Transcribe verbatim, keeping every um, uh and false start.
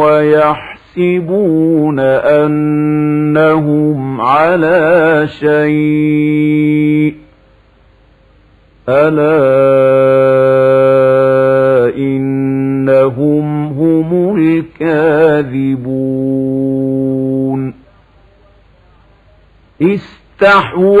ويحسبون أنهم على شيء ألا إنهم هم الكاذبون. استحوذ